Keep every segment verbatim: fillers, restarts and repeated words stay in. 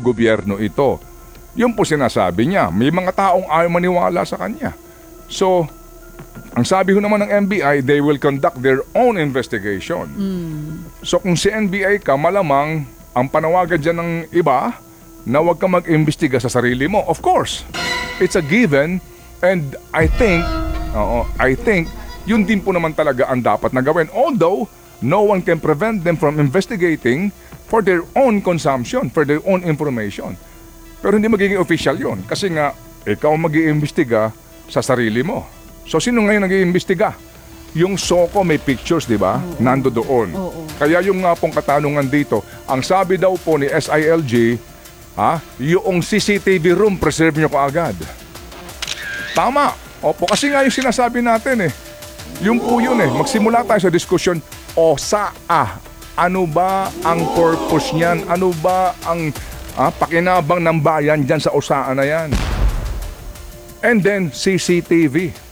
gobyerno ito. Yun po sinasabi niya. May mga taong ayaw maniwala sa kanya. So, ang sabi ho naman ng N B I, they will conduct their own investigation. Mm. So kung si N B I ka, malamang ang panawagan dyan ng iba na huwag ka mag-imbestiga sa sarili mo. Of course, it's a given and I think, oo, I think, yun din po naman talaga ang dapat na gawin. Although, no one can prevent them from investigating for their own consumption, for their own information. Pero hindi magiging official yun. Kasi nga, ikaw mag-iimbestiga sa sarili mo. So, sino ngayon nag-iimbestiga? Yung SOCO may pictures, di ba? Oo. Nando doon. Oo. Kaya yung nga pong katanungan dito, ang sabi daw po ni S I L G, ha, yung C C T V room, preserve nyo kaagad. Tama. Opo, kasi nga yung sinasabi natin eh. Yung po yun eh. Magsimula tayo sa diskusyon, o sa ah, ano ba ang purpose niyan? Ano ba ang ah, pakinabang ng bayan dyan sa usaan na yan? And then, C C T V.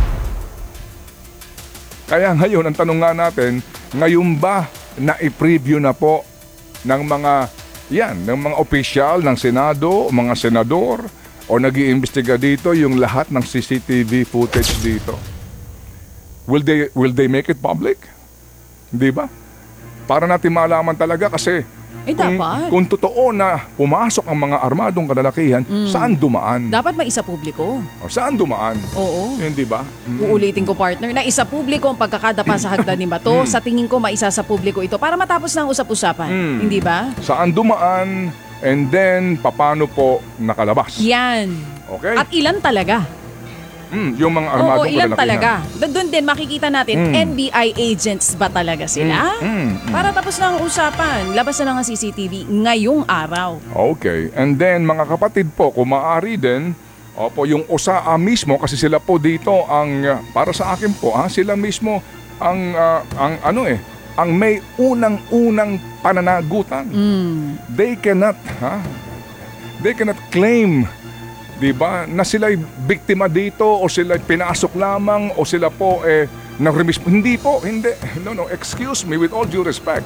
Kaya ngayon, ang tanong nga natin, ngayon ba na-preview na po ng mga, yan, ng mga opisyal ng Senado, mga senador, o nag-iimbestiga dito yung lahat ng C C T V footage dito? Will they, will they make it public? Di ba? Para natin malaman talaga kasi Eh, kung, dapat. kung totoo na pumasok ang mga armadong kalalakihan, Mm. saan dumaan? Dapat may isa publiko. O, saan dumaan? Oo. Hindi ba? Mm. Uulitin ko, partner, na isa publiko ang pagkakadapa sa hagdan ni Bato. Sa tingin ko, maisa sa publiko ito para matapos na ang usap-usapan. Mm. Hindi ba? Saan dumaan? And then, paano po nakalabas? Yan. Okay? At ilan talaga? Mm, yung mga Oo, armadong ilan kalalakihan. talaga. Do- Doon din makikita natin, Mm. N B I agents ba talaga sila? Mm, mm, mm. Para tapos na ang usapan, labas na lang ang C C T V ngayong araw. Okay. And then, mga kapatid po, kung maaari din, opo, yung U S A A mismo, kasi sila po dito ang, uh, para sa akin po, ha, sila mismo ang, uh, ang ano eh, ang may unang-unang pananagutan. Mm. They cannot, ha, they cannot claim, di ba, na sila'y biktima dito o sila'y pinasok lamang o sila po eh nag-remis. Hindi po, hindi. No, no, excuse me with all due respect.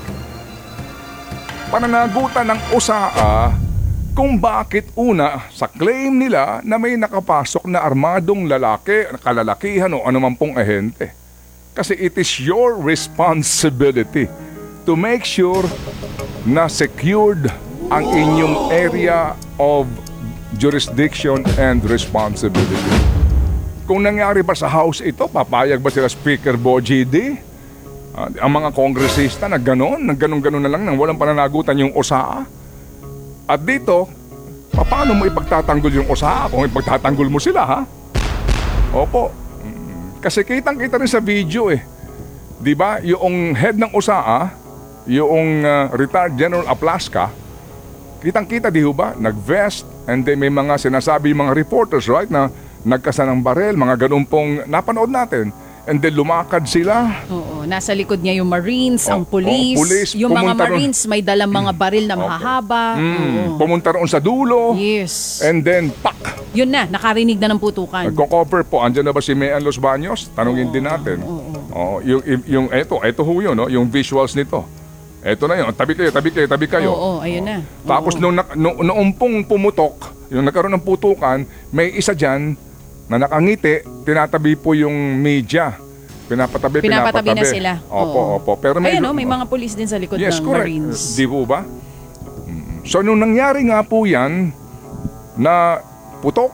Pananagutan ng U S A A kung bakit una sa claim nila na may nakapasok na armadong lalaki, kalalakihan o anuman pong ahente. Kasi it is your responsibility to make sure na secured ang inyong area of jurisdiction and responsibility. Kung nangyari ba sa House ito, papayag ba sila Speaker Bogie D? Uh, ang mga kongresista na gano'n, nagganon-ganon na lang nang walang pananagutan yung U S A A? At dito, paano mo ipagtatanggol yung U S A A kung ipagtatanggol mo sila, ha? Opo. Mm, Kasi kitang-kita rin sa video eh. Di ba, yung head ng U S A A, yung uh, retired General Aplaska, kitang-kita di ba, nag-vest, and then may mga sinasabi yung mga reporters, right, na nagkasa ng barel, mga ganun pong napanood natin. And then lumakad sila. Oo, nasa likod niya yung Marines, Oh, ang police. oh, police. Yung mga Pumunta ron- Marines may dalang mga baril na mahahaba. Mm, Oo. pumunta roon sa dulo. Yes. And then, pak! Yun na, nakarinig na ng putukan. Nagko-cover po. Andyan na ba si Mayan Los Baños? Tanungin din natin. Oo, yung, yung, eto, eto ho yun, no? Yung visuals nito. Eto na yun. Tabi kayo, tabi kayo, tabi kayo. Oo, ayun na. Tapos Oo. nung, nak- nung, noong pong pumutok, yung nagkaroon ng putukan, may isa dyan na nakangiti, tinatabi po yung media. Pinapatabi, Pinapatabi pinapatabi. na sila. Opo, Oo. opo. Pero may, Ayun, no, may mga pulis din sa likod yes, ng correct. Marines. Di po ba? Mm. So, nung nangyari nga po yan, na putok,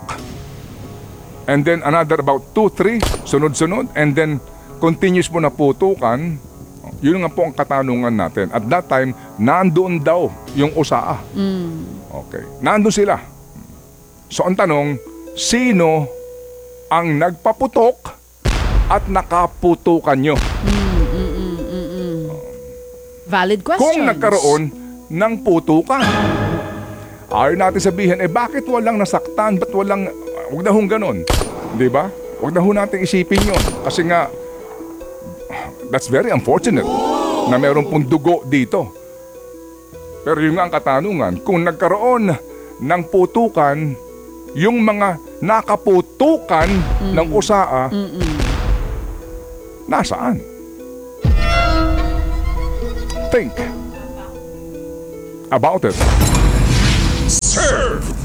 and then another about two, three, sunod-sunod, and then continuous po na putukan, yun nga po ang katanungan natin. At that time, nandoon daw yung U S A A. Mm. Okay. Nandoon sila. So, ang tanong, sino ang nagpaputok at nakaputukan nyo? Mm, mm, mm, mm, mm. Valid questions. Kung nagkaroon ng putukan. Ayaw natin sabihin, eh bakit walang nasaktan? Ba't walang, huwag na hong ganon. Di ba? Huwag na ho natin isipin yun. Kasi nga, that's very unfortunate na meron pong dugo dito. Pero yun nga ang katanungan, kung nagkaroon ng putukan, yung mga nakaputukan mm. ng U S A A, Mm-mm. nasaan? Think about it.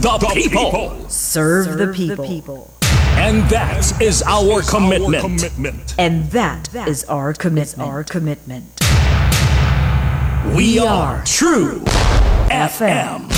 the people. Serve the people. And that is our commitment. And that is our commitment. Our commitment. We are True F M.